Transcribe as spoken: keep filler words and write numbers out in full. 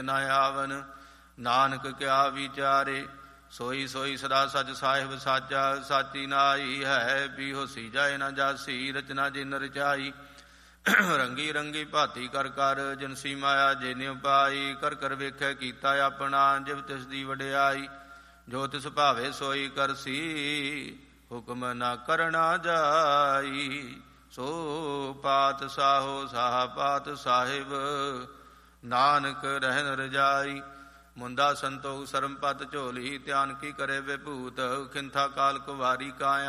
ਨ ਆਵਨ। ਨਾਨਕ ਕਿਆ ਵਿਚਾਰੇ ਸੋਈ ਸੋਈ ਸਦਾ ਸਚ ਸਾਹਿਬ ਸਾਚਾ। ਸਾਚੀ ਨਾਈ ਹੈ ਵੀ ਹੋਸੀ ਜਾਏ ਨਾ ਜਾਸੀ। ਰਚਨਾ ਜਿਨ ਰਚਾਈ ਰੰਗੀ ਰੰਗੀ ਭਾਤੀ ਕਰ ਕਰ। ਜਿਨਸੀ ਮਾਇਆ ਜਿਨਿ ਪਾਈ ਕਰ ਕਰ ਵੇਖੈ ਕੀਤਾ ਆਪਣਾ। ਜਿਵ ਤਿਸ ਦੀ ਵਡਿਆਈ ਜੋ ਤਿਸ ਭਾਵੇ ਸੋਈ ਕਰਸੀ। ਹੁਕਮ ਨਾ ਕਰਨਾ ਜਾਈ ਸੋ ਪਾਤ ਸਾਹੋ ਸਾਹ ਪਾਤ ਸਾਹਿਬ। ਨਾਨਕ ਰਹਿਨ ਰਜਾਈ ਮੁੰਦਾ ਸੰਤੋਖ ਸਰਮ ਪਤ ਝੋਲੀ। ਧਿਆਨ ਕੀ ਕਰੇ ਵਿਭੂਤ ਖਿੰਥਾ ਕਾਲ ਕੁਵਾਰੀ ਕਾਇਆ।